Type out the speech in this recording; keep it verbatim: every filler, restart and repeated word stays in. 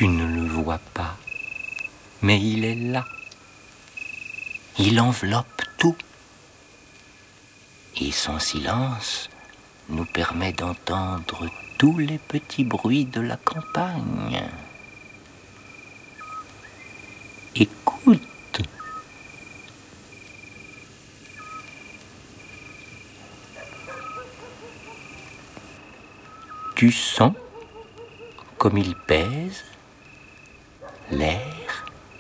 Tu ne le vois pas, mais il est là. Il enveloppe tout. Et son silence nous permet d'entendre tous les petits bruits de la campagne. Écoute. Tu sens comme il pèse l'air.